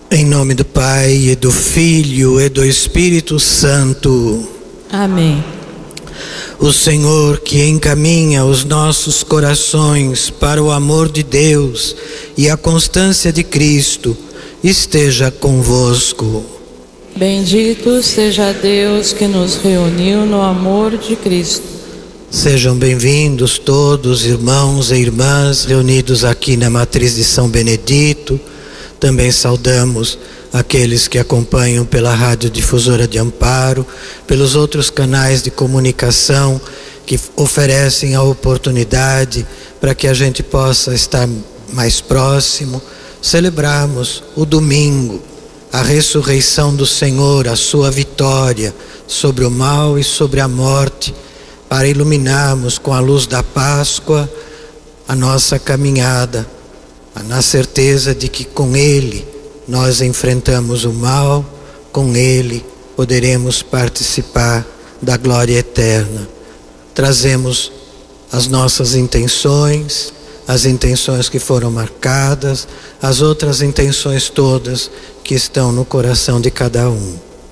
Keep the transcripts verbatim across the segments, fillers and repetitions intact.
Em nome do Pai, e do Filho, e do Espírito Santo. Amém. O Senhor, que encaminha os nossos corações para o amor de Deus e a constância de Cristo, esteja convosco. Bendito seja Deus que nos reuniu no amor de Cristo. Sejam bem-vindos todos, irmãos e irmãs, reunidos aqui na Matriz de São Benedito. Também saudamos aqueles que acompanham pela Rádio Difusora de Amparo, pelos outros canais de comunicação que oferecem a oportunidade para que a gente possa estar mais próximo. Celebrarmos o domingo, a ressurreição do Senhor, a sua vitória sobre o mal e sobre a morte, para iluminarmos com a luz da Páscoa a nossa caminhada, na certeza de que com Ele nós enfrentamos o mal, com Ele poderemos participar da glória eterna. Trazemos as nossas intenções, as intenções que foram marcadas, as outras intenções todas que estão no coração de cada um.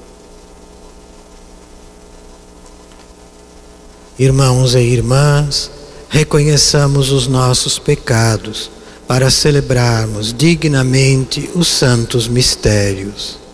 Irmãos e irmãs, reconheçamos os nossos pecados para celebrarmos dignamente os santos mistérios.